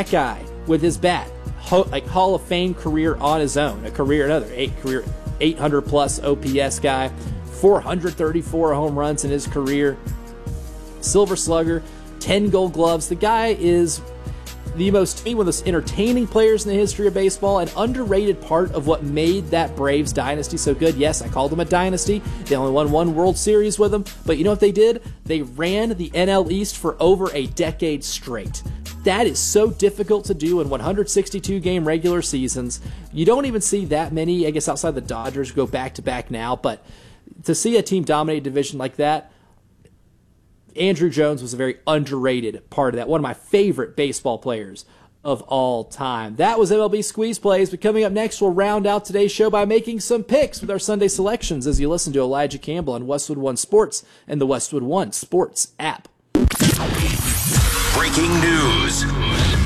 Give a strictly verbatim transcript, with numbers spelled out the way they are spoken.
that guy with his bat, ho- like Hall of Fame career on his own, a career, another eight career, eight hundred plus O P S guy, four hundred thirty-four home runs in his career, Silver Slugger, ten Gold Gloves. The guy is the most, to me, one of the most entertaining players in the history of baseball, an underrated part of what made that Braves dynasty so good. Yes, I called them a dynasty. They only won one World Series with them, but you know what they did? They ran the N L East for over a decade straight. That is so difficult to do in one hundred sixty-two game regular seasons. You don't even see that many, I guess, outside the Dodgers go back-to-back now, but to see a team dominate a division like that, Andruw Jones was a very underrated part of that. One of my favorite baseball players of all time. That was M L B Squeeze Plays, but coming up next, we'll round out today's show by making some picks with our Sunday selections as you listen to Elijah Campbell on Westwood One Sports and the Westwood One Sports app. Breaking news.